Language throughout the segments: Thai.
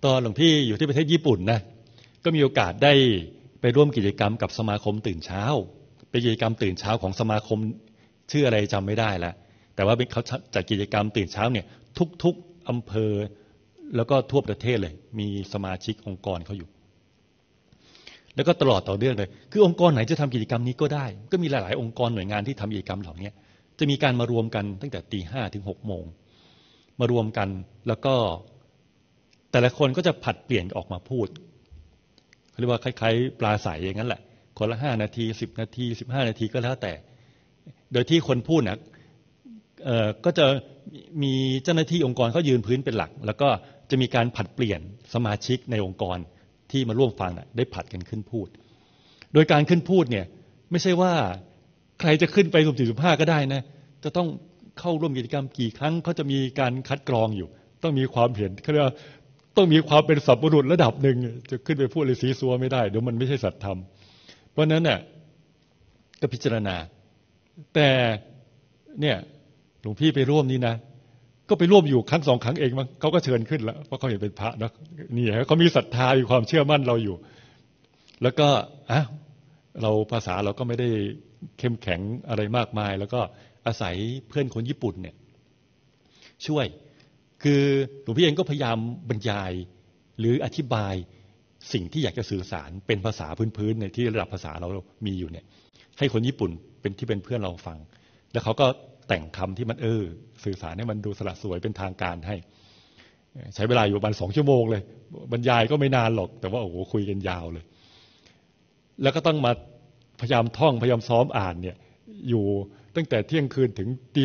ตอนหลวงพี่อยู่ที่ประเทศญี่ปุ่นนะก็มีโอกาสได้ไปร่วมกิจกรรมกับสมาคมตื่นเช้าเป็นกิจกรรมตื่นเช้าของสมาคมชื่ออะไรจำไม่ได้แล้วแต่ว่าเขาจัดกิจกรรมตื่นเช้าเนี่ยทุกๆอำเภอแล้วก็ทั่วประเทศเลยมีสมาชิกองค์กรเขาอยู่แล้วก็ตลอดต่อเนื่องเลยคือองค์กรไหนจะทำกิจกรรมนี้ก็ได้ก็มีหลายๆองค์กรหน่วยงานที่ทำกิจกรรมเหล่านี้จะมีการมารวมกันตั้งแต่ตี 5 ถึง 6 โมงมารวมกันแล้วก็แต่ละคนก็จะผลัดเปลี่ยนออกมาพูดเขาเรียกว่าคล้ายๆปลาใสอย่างนั้นแหละคนละ5 นาที10 นาที15 นาทีก็แล้วแต่โดยที่คนพูดนะก็จะมีเจ้าหน้าที่องค์กรเขายืนพื้นเป็นหลักแล้วก็จะมีการผลัดเปลี่ยนสมาชิกในองค์กรที่มาร่วมฟังได้ผลัดกันขึ้นพูดโดยการขึ้นพูดเนี่ยไม่ใช่ว่าใครจะขึ้นไปสุ่ม4 สุ่ม 5ก็ได้นะจะต้องเข้าร่วมกิจกรรมกี่ครั้งเขาจะมีการคัดกรองอยู่ต้องมีความเห็นเขาเรียกว่าต้องมีความเป็นสัพพุรุษระดับหนึ่งจะขึ้นไปพูดเลยซีซัวไม่ได้เดี๋ยวมันไม่ใช่สัตธรรมเพราะนั้นเนี่ยก็พิจารณาแต่เนี่ยหลวงพี่ไปร่วมนี่นะก็ไปร่วมอยู่ครั้ง2 ครั้งเองมั้งเขาก็เชิญขึ้นแล้วเพราะเขาเห็นเป็นพระนะนี่เขามีศรัทธามีความเชื่อมั่นเราอยู่แล้วก็เราภาษาเราก็ไม่ได้เข้มแข็งอะไรมากมายแล้วก็อาศัยเพื่อนคนญี่ปุ่นเนี่ยช่วยคือหลวงพี่เองก็พยายามบรรยายหรืออธิบายสิ่งที่อยากจะสื่อสารเป็นภาษาพื้นๆในที่ระดับภาษาเรามีอยู่เนี่ยให้คนญี่ปุ่นเป็นเพื่อนเราฟังแล้วเขาก็แต่งคำที่มันสื่อสารให้มันดูสละสวยเป็นทางการให้ใช้เวลาอยู่ประมาณ2 ชั่วโมงเลยบรรยายก็ไม่นานหรอกแต่ว่าโอ้โหคุยกันยาวเลยแล้วก็ต้องมาพยายามท่องพยายามซ้อมอ่านเนี่ยอยู่ตั้งแต่เที่ยงคืนถึงตี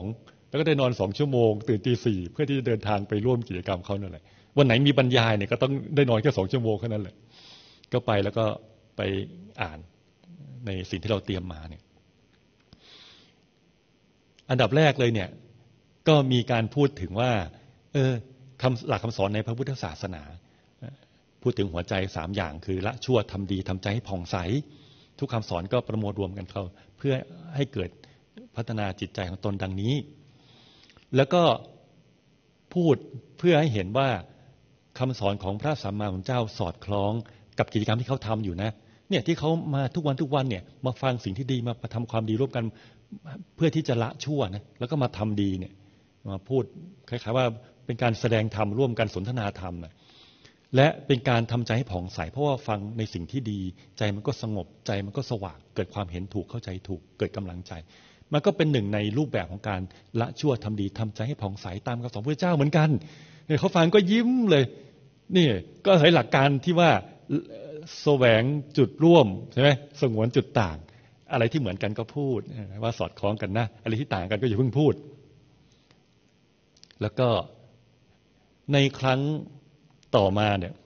2แล้วก็ได้นอน2 ชั่วโมงตื่นตี 4เพื่อที่จะเดินทางไปร่วมกิจกรรมเขานั่นแหละวันไหนมีบรรยายเนี่ยก็ต้องได้นอนแค่2 ชั่วโมงแค่นั้นแหละก็ไปแล้วก็ไปอ่านในสิ่งที่เราเตรียมมาเนี่ยอันดับแรกเลยเนี่ยก็มีการพูดถึงว่าหลักคำสอนในพระพุทธศาสนาพูดถึงหัวใจ3 อย่างคือละชั่วทำดีทำใจให้ผ่องใสทุกคำสอนก็ประมวลรวมกันเข้าเพื่อให้เกิดพัฒนาจิตใจของตนดังนี้แล้วก็พูดเพื่อให้เห็นว่าคำสอนของพระสัมมาสัมพุทธเจ้าสอดคล้องกับกิจกรรมที่เขาทำอยู่นะเนี่ยที่เขามาทุกวันเนี่ยมาฟังสิ่งที่ดีมาทำความดีร่วมกันเพื่อที่จะละชั่วนะแล้วก็มาทำดีเนี่ยมาพูดคล้ายๆว่าเป็นการแสดงธรรมร่วมกันสนทนาธรรมนะและเป็นการทำใจให้ผ่องใสเพราะว่าฟังในสิ่งที่ดีใจมันก็สงบใจมันก็สว่างเกิดความเห็นถูกเข้าใจถูกเกิดกำลังใจมันก็เป็นหนึ่งในรูปแบบของการละชั่วทำดีทำใจให้ผ่องใสตามคำสอนพระเจ้าเหมือนกันเนี่ยเขาฟังก็ยิ้มเลยนี่ก็อาศัยหลักการที่ว่าแสวงจุดร่วมใช่ไหมสงวนจุดต่างอะไรที่เหมือนกันก็พูดว่าสอดคล้องกันนะอะไรที่ต่างกันก็อย่าเพิ่งพูดแล้วก็ในครั้งต่อมาเนี่ย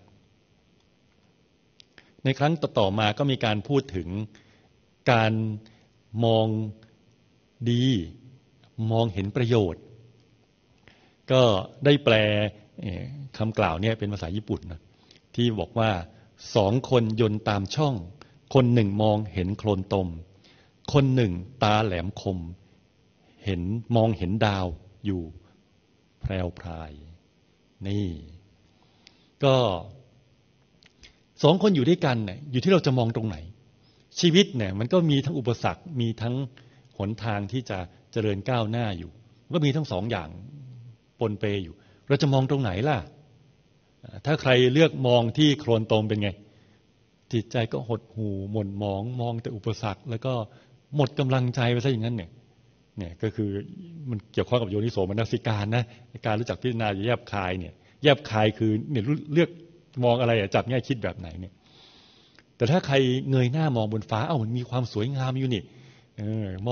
ในครั้งต่อมาก็มีการพูดถึงการมองดีมองเห็นประโยชน์ก็ได้แปลคำกล่าวเนี่ยเป็นภาษาญี่ปุ่นนะที่บอกว่า2 คนยนต์ตามช่องคนหนึ่งมองเห็นโคลนตมคนหนึ่งตาแหลมคมมองเห็นดาวอยู่แพรวพรายนี่ก็2 คนอยู่ด้วยกันเนี่ยอยู่ที่เราจะมองตรงไหนชีวิตเนี่ยมันก็มีทั้งอุปสรรคมีทั้งหนทางที่จะเจริญก้าวหน้าอยู่ก็มีทั้ง2 อย่างปนเปอยู่เราจะมองตรงไหนล่ะถ้าใครเลือกมองที่โคลนตมเป็นไงจิตใจก็หดหู่หม่นหมองมองแต่อุปสรรคแล้วก็หมดกำลังใจไปซะอย่างนั้นเนี่ยก็คือมันเกี่ยวข้องกับโยนิโสมนสิการนะการรู้จักพิจารณาแยบคายเนี่ยแยบคายคือเนี่ยเลือกมองอะไรจับแง่คิดแบบไหนเนี่ยแต่ถ้าใครเงยหน้ามองบนฟ้ามันมีความสวยงามอยู่นี่